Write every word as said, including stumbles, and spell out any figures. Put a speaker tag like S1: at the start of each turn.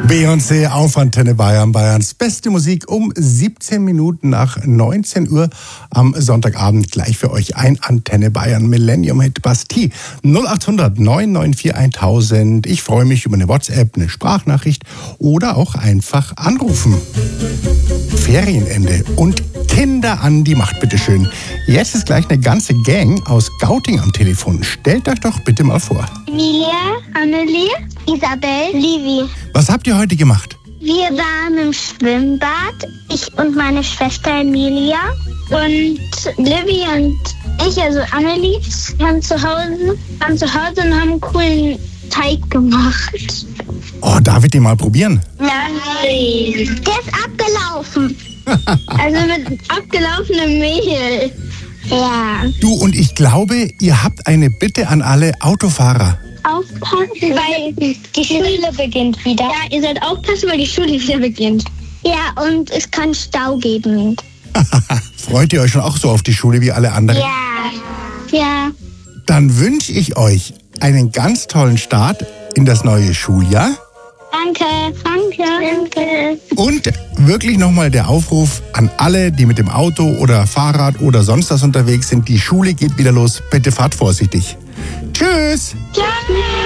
S1: Beyoncé auf Antenne Bayern, Bayerns beste Musik um siebzehn Minuten nach neunzehn Uhr am Sonntagabend. Gleich für euch ein Antenne Bayern Millennium Hit Bastille. null acht hundert neun neun vier tausend. Ich freue mich über eine WhatsApp, eine Sprachnachricht oder auch einfach anrufen. Ferienende und Kinder an die Macht, bitteschön. Jetzt ist gleich eine ganze Gang aus Gauting am Telefon. Stellt euch doch bitte mal vor.
S2: Emilia, Annelie, Isabel, Livi.
S1: Was habt ihr heute gemacht?
S2: Wir waren im Schwimmbad, ich und meine Schwester Emilia. Und Livi und ich, also Annelie, haben zu Hause, haben zu Hause und haben einen coolen Teig gemacht.
S1: Oh, darf ich den mal probieren?
S2: Nein. Der ist abgelaufen. Also mit abgelaufenem Mehl. Ja.
S1: Du, und ich glaube, ihr habt eine Bitte an alle Autofahrer.
S2: Aufpassen, weil die Schule beginnt wieder. Ja, ihr sollt aufpassen, weil die Schule wieder beginnt. Ja, und es kann Stau geben.
S1: Freut ihr euch schon auch so auf die Schule wie alle anderen?
S2: Ja. Ja.
S1: Dann wünsche ich euch einen ganz tollen Start in das neue Schuljahr.
S2: Danke, danke, danke.
S1: Und wirklich nochmal der Aufruf an alle, die mit dem Auto oder Fahrrad oder sonst was unterwegs sind. Die Schule geht wieder los. Bitte fahrt vorsichtig. Tschüss.
S2: Tschüss.